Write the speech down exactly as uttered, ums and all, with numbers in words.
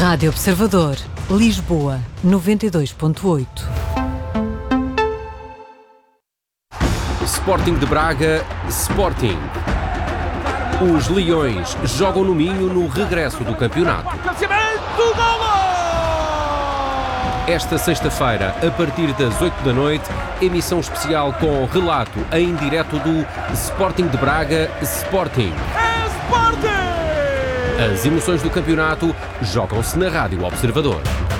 Rádio Observador, Lisboa, noventa e dois ponto oito. Sporting de Braga, Sporting. Os Leões jogam no Minho no regresso do campeonato. Esta sexta-feira, a partir das oito da noite, emissão especial com relato em direto do Sporting de Braga, Sporting. É Sporting! As emoções do campeonato jogam-se na Rádio Observador.